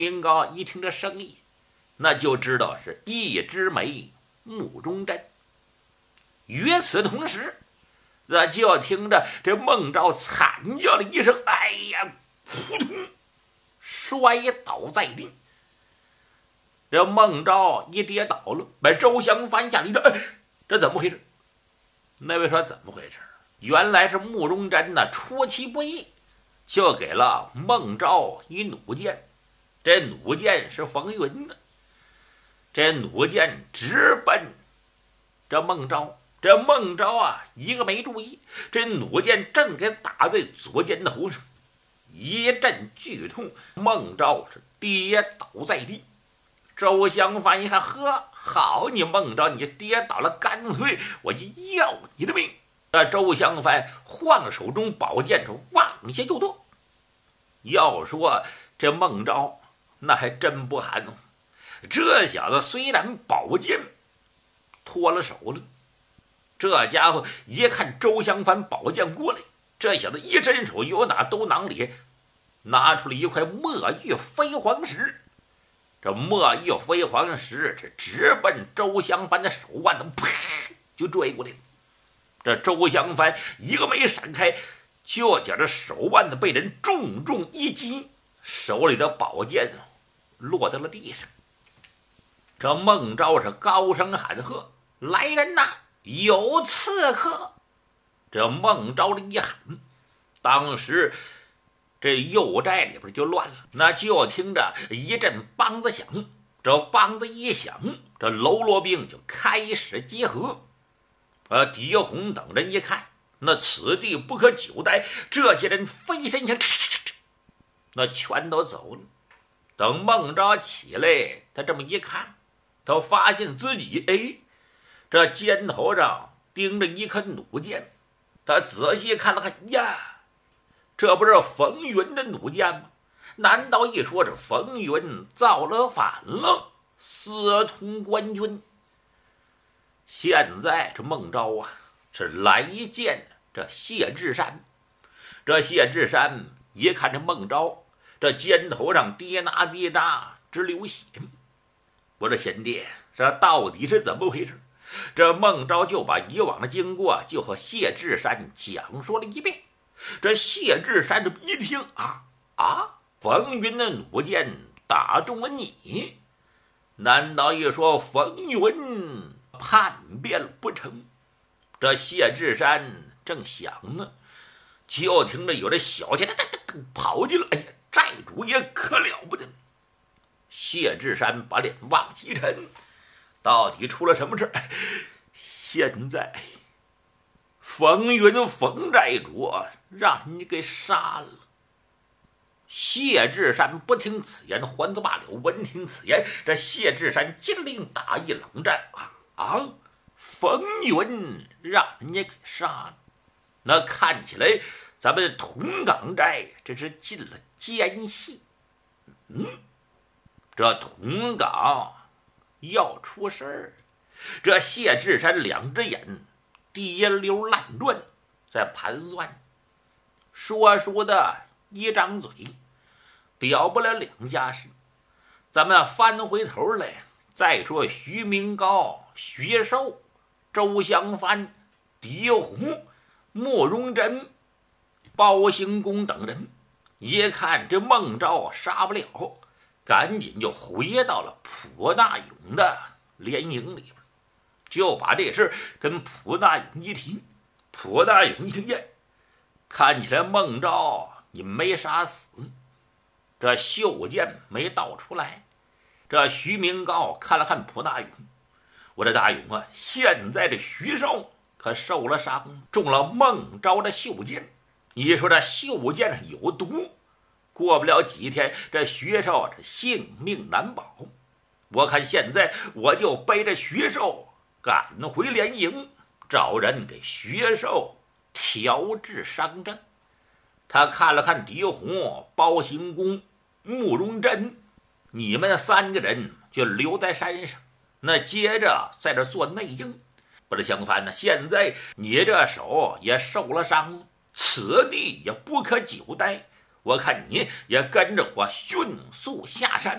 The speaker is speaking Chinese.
明高一听这声音，那就知道是一枝梅目中针。与此同时，那就听着这孟昭惨叫了一声：“哎呀！”扑通，摔倒在地。这孟昭一跌倒了，把周祥翻下一跳，这怎么回事？那位说怎么回事？原来是慕容真呢，出其不意，就给了孟昭一弩箭。这弩箭是冯云的，这弩箭直奔这孟昭。这孟昭啊，一个没注意，这弩箭正给打在左肩头上，一阵剧痛，孟昭是跌倒在地。周香帆一看，呵，好你孟昭，你跌倒了，干脆我就要你的命。周香帆晃手中宝剑是往下就剁。要说这孟昭那还真不含糊，这小子虽然宝剑脱了手了，这家伙一看周香帆宝剑过来，这小子一伸手由打兜囊里拿出了一块墨玉飞黄石。这墨玉飞黄石这直奔周香帆的手腕子，啪就追过来了。这周香帆一个没闪开，就觉着手腕子被人重重一击，手里的宝剑落在了地上。这孟昭是高声喊喝：“来人呐，有刺客！”这孟昭的一喊，当时这右寨里边就乱了，那就听着一阵梆子响，这梆子一响，这喽啰兵就开始集合。狄红等人一看，那此地不可久待，这些人飞身下，那全都走了。等孟昭起来，他这么一看，他发现自己这肩头上钉着一颗弩箭。他仔细看了看，呀，这不是冯云的弩箭吗？难道一说这冯云造了反了，私通官军？现在这孟昭啊，是来见这谢志山。这谢志山一看这孟昭，这肩头上滴答滴答直流血。我说贤弟，这到底是怎么回事？这孟昭就把以往的经过就和谢志山讲述了一遍。这谢志山这一听，冯云的弩箭打中了你，难道一说冯云叛变了不成？这谢志山正想呢，就听着有这小姐跑进来，哎呀，寨主也可了不得。谢志山把脸往一沉，到底出了什么事？现在冯云冯寨主让你给杀了。谢志山不听此言，还则罢了，闻听此言，这谢志山金陵打一冷战。冯云让人家给杀了，那看起来咱们同港寨这是进了奸细。这同港要出事儿。这谢志山两只眼滴溜烂转，在盘算，说的一张嘴表不了两家事。咱们翻回头来再说徐明高、徐寿、周香帆、狄红、慕容真、包兴公等人，一看这孟昭杀不了，赶紧就回到了蒲大勇的连营里边，就把这事跟蒲大勇一提。蒲大勇一听见，看起来孟昭你没杀死，这袖剑没倒出来。这徐明高看了看蒲大勇，我这大勇啊，现在这徐寿可受了伤，中了孟昭的袖剑。你说这袖剑上有毒，过不了几天，这徐寿这性命难保。我看现在我就背着徐寿赶回连营，找人给徐寿调治伤症。他看了看狄红、包兴公、慕容真，你们三个人就留在山上，那接着在这做内应。不是相反呢，现在你这手也受了伤，此地也不可久待， 我看你也跟着我迅速下山。